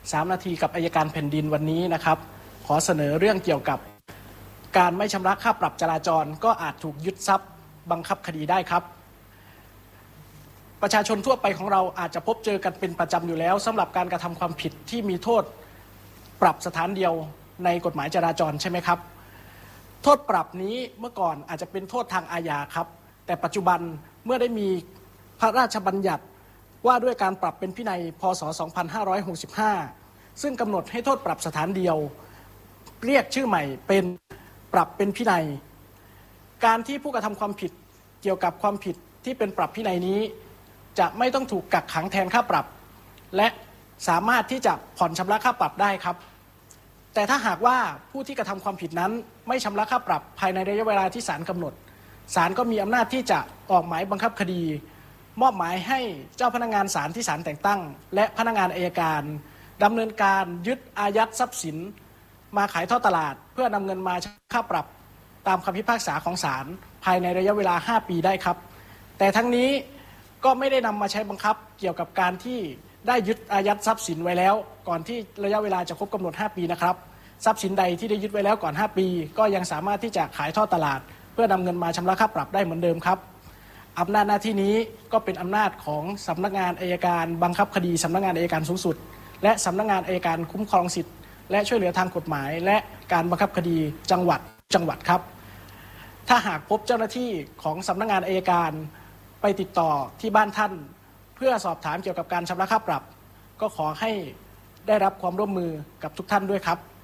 3 นาทีกับอัยการแผ่นดินวันนี้นะครับขอเสนอเรื่องเกี่ยวกับการไม่ชำระค่าปรับจราจรก็อาจถูกยึดทรัพย์บังคับคดีได้ครับประชาชนทั่วไปของเราอาจจะพบเจอกันเป็นประจำอยู่แล้วสำหรับการกระทำความผิดที่มีโทษปรับสถานเดียวในกฎหมายจราจรใช่ไหมครับโทษปรับนี้เมื่อก่อนอาจจะเป็นโทษทางอาญาครับแต่ปัจจุบันเมื่อได้มีพระราชบัญญัติว่าด้วยการปรับเป็นพินัยพ.ศ. 2565ซึ่งกำหนดให้โทษปรับสถานเดียวเรียกชื่อใหม่เป็นปรับเป็นพินัยการที่ผู้กระทำความผิดเกี่ยวกับความผิดที่เป็นปรับพินัยนี้จะไม่ต้องถูกกักขังแทนค่าปรับและสามารถที่จะผ่อนชำระค่าปรับได้ครับแต่ถ้าหากว่าผู้ที่กระทำความผิดนั้นไม่ชำระค่าปรับภายในระยะเวลาที่ศาลกำหนดศาลก็มีอำนาจที่จะออกหมายบังคับคดีมอบหมายให้เจ้าพนักงานศาลที่ศาลแต่งตั้งและพนักงานอัยการดำเนินการยึดอายัดทรัพย์สินมาขายทอดตลาดเพื่อนำเงินมาค่าปรับตามคำพิพากษาของศาลภายในระยะเวลา5 ปีได้ครับแต่ทั้งนี้ก็ไม่ได้นำมาใช้บังคับเกี่ยวกับการที่ได้ยึดอายัดทรัพย์สินไว้แล้วก่อนที่ระยะเวลาจะครบกำหนด5 ปีนะครับทรัพย์สินใดที่ได้ยึดไว้แล้วก่อน5 ปีก็ยังสามารถที่จะขายทอดตลาดเพื่อนำเงินมาชำระค่าปรับได้เหมือนเดิมครับอำนาจหน้าที่นี้ก็เป็นอำนาจของสำนักงานอัยการบังคับคดีสำนักงานอัยการสูงสุดและสำนักงานอัยการคุ้มครองสิทธิและช่วยเหลือทางกฎหมายและการบังคับคดีจังหวัดครับถ้าหากพบเจ้าหน้าที่ของสำนักงานอัยการไปติดต่อที่บ้านท่านเพื่อสอบถามเกี่ยวกับการชำระค่าปรับก็ขอให้ได้รับความร่วมมือกับทุกท่านด้วยครับ